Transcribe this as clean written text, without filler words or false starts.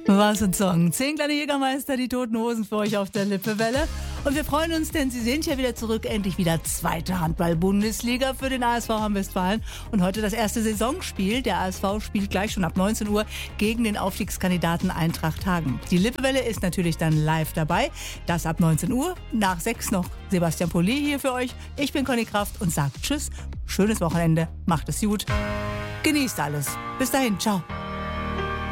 Was ein Song. 10 kleine Jägermeister, die Toten Hosen für euch auf der Lippewelle. Und wir freuen uns, denn sie sind ja wieder zurück. Endlich wieder zweite Handball-Bundesliga für den ASV Hamm-Westfalen. Und heute das erste Saisonspiel. Der ASV spielt gleich schon ab 19 Uhr gegen den Aufstiegskandidaten Eintracht Hagen. Die Lippewelle ist natürlich dann live dabei. Das ab 19 Uhr. Nach 6 noch Sebastian Pollet hier für euch. Ich bin Conny Kraft und sage Tschüss. Schönes Wochenende. Macht es gut. Genießt alles. Bis dahin. Ciao.